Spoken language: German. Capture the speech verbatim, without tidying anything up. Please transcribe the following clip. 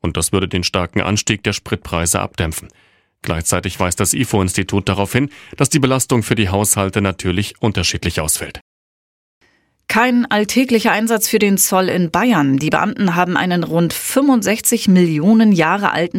und das würde den starken Anstieg der Spritpreise abdämpfen. Gleichzeitig weist das I F O-Institut darauf hin, dass die Belastung für die Haushalte natürlich unterschiedlich ausfällt. Kein alltäglicher Einsatz für den Zoll in Bayern. Die Beamten haben einen rund fünfundsechzig Millionen Jahre alten